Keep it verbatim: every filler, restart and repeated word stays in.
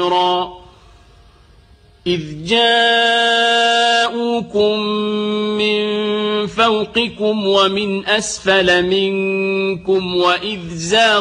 إذ جاءوكم من فوقكم ومن أسفل منكم وإذ زاغوا